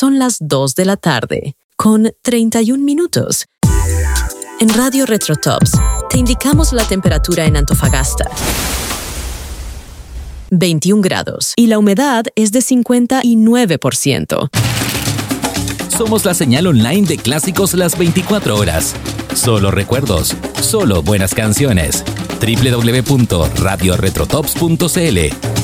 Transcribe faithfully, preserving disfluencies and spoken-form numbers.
son las dos de la tarde, con treinta y un minutos. En Radio Retrotops te indicamos la temperatura en Antofagasta. veintiún grados y la humedad es de cincuenta y nueve por ciento. Somos la señal online de clásicos las veinticuatro horas. Solo recuerdos, solo buenas canciones. doble u doble u doble u punto radio retrotops punto c l